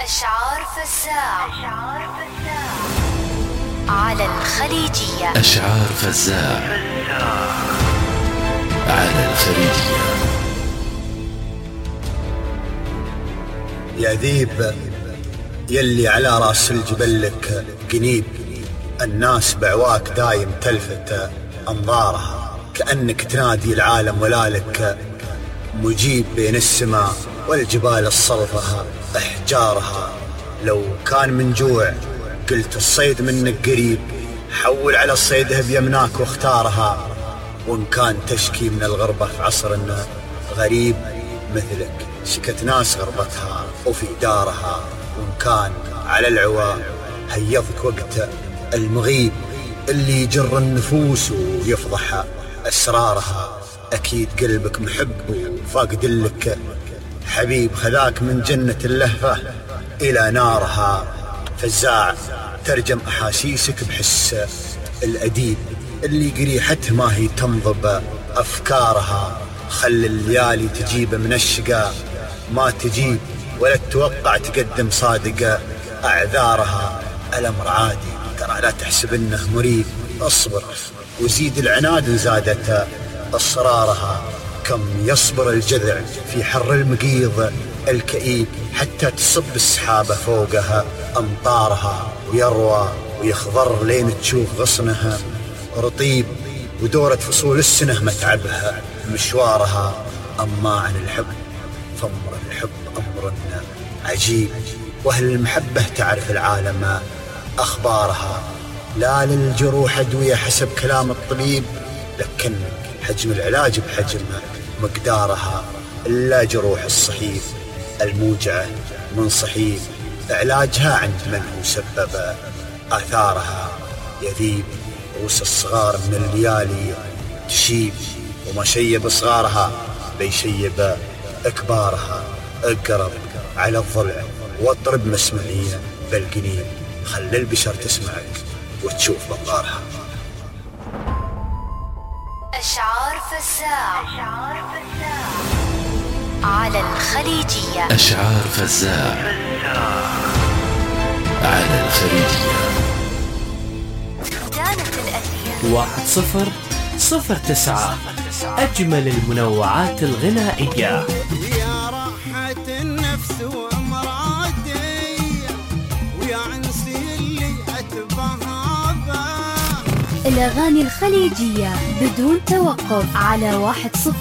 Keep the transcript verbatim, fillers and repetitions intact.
أشعار فزاع على الخليجية. أشعار فزاع على الخليجية. يا ذيب يلي على راس الجبل لك قنيب، الناس بعواك دايم تلفت أنظارها، كأنك تنادي العالم ولا لك مجيب بين السماء والجبال الصلفة أحجارها. لو كان من جوع قلت الصيد منك قريب، حول على الصيده بيمناك واختارها. وإن كان تشكي من الغربة في عصر غريب مثلك، شكت ناس غربتها وفي دارها. وإن كان على العوا هيضك وقت المغيب، اللي يجر النفوس ويفضح أسرارها. أكيد قلبك محب وفاقد لك حبيب، خذاك من جنة اللهفة إلى نارها. فزاع ترجم أحاسيسك بحس الأديب، اللي قريحته ما هي تنضب أفكارها. خل الليالي تجيب من الشقاء ما تجيب، ولا تتوقع تقدم صادق أعذارها. الأمر عادي ترى، لا تحسب إنه مريب، اصبر وزيد العناد إن زادت أسرارها. كم يصبر الجذع في حر المقيض الكئيب، حتى تصب السحابة فوقها أمطارها. ويروى ويخضر لين تشوف غصنها رطيب، ودورة فصول السنة متعبها مشوارها. أما عن الحب فأمر الحب أمر عجيب، وأهل المحبة تعرف العالم أخبارها. لا للجروح أدوية حسب كلام الطبيب، لكن حجم العلاج بحجم مقدارها. إلا جروح الصحيف الموجعة من صحيف، علاجها عند من هو سبب آثارها. يذيب رؤوس الصغار من الليالي تشيب، وما شيب صغارها بيشيب أكبارها. اقرب على الضلع واضرب مسمعية بالقنين، خل البشر تسمعك وتشوف بقارها. أشعار فزاع على الخليجية. أشعار فزاع على الخليجية. كانت الأثير واحد صفر صفر تسعة، أجمل المنوعات الغنائية. يا راحة النفس وأمراضي ويا عنسي اللي أتبهابه. الأغاني الخليجية بدون توقف على واحد صفر